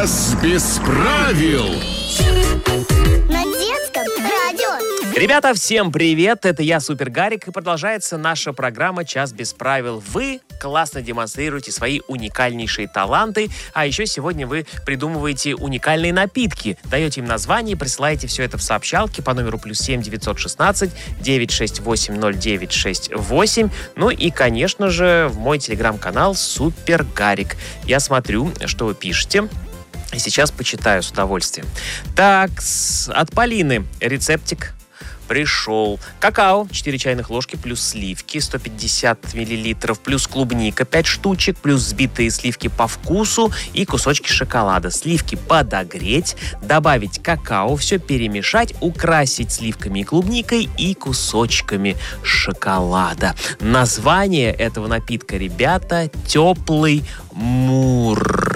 Час без правил. На детском радио. Ребята, всем привет! Это я, Супер Гарик, и продолжается наша программа «Час без правил». Вы классно демонстрируете свои уникальнейшие таланты, а еще сегодня вы придумываете уникальные напитки, даете им название, присылаете все это в сообщалке по номеру +7 916 968 0968. Ну и, конечно же, в мой телеграм-канал Супер Гарик. Я смотрю, что вы пишете. И сейчас почитаю с удовольствием. Так, от Полины рецептик пришел. Какао 4 чайных ложки плюс сливки 150 миллилитров плюс клубника 5 штучек плюс взбитые сливки по вкусу и кусочки шоколада. Сливки подогреть, добавить какао, все перемешать, украсить сливками и клубникой и кусочками шоколада. Название этого напитка, ребята, теплый мур.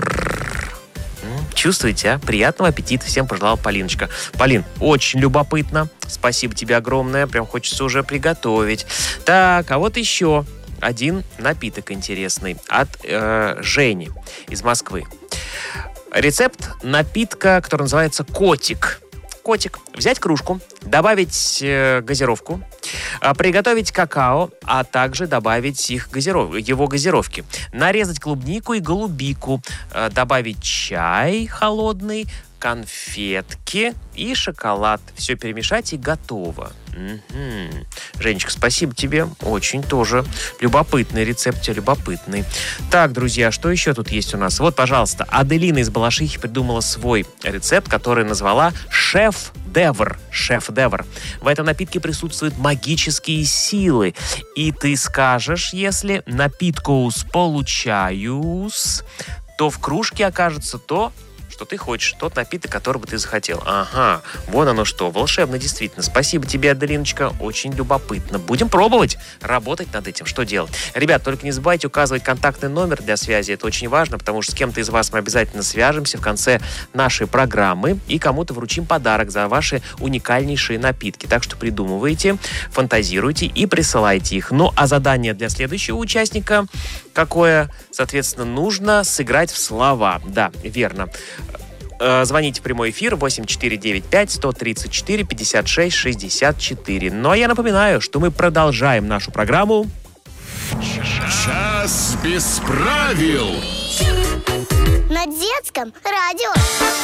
Чувствуете, а? Приятного аппетита всем пожелала Полиночка. Полин, очень любопытно. Спасибо тебе огромное. Прям хочется уже приготовить. Так, а вот еще один напиток интересный от Жени из Москвы. Рецепт напитка, который называется «Котик». Котик. Взять кружку, добавить газировку, приготовить какао, а также добавить его газировки. Нарезать клубнику и голубику, добавить чай холодный, конфетки и шоколад. Все перемешать и готово. Женечка, спасибо тебе. Очень тоже любопытный рецепт, любопытный. Так, друзья, что еще тут есть у нас? Вот, пожалуйста, Аделина из Балашихи придумала свой рецепт, который назвала «Шеф-девр». Шеф-девр. В этом напитке присутствуют магические силы. И ты скажешь, если напиткоус получаюсь, то в кружке окажется то, что ты хочешь, тот напиток, который бы ты захотел. Ага, вон оно что, волшебно действительно. Спасибо тебе, Аделиночка, очень любопытно. Будем пробовать работать над этим. Что делать? Ребят, только не забывайте указывать контактный номер для связи, это очень важно, потому что с кем-то из вас мы обязательно свяжемся в конце нашей программы и кому-то вручим подарок за ваши уникальнейшие напитки. Так что придумывайте, фантазируйте и присылайте их. Ну, а задание для следующего участника какое? Соответственно, нужно сыграть в слова. Да, верно. Звоните в прямой эфир 8495-134-56-64. Ну а я напоминаю, что мы продолжаем нашу программу Час без правил. На детском радио.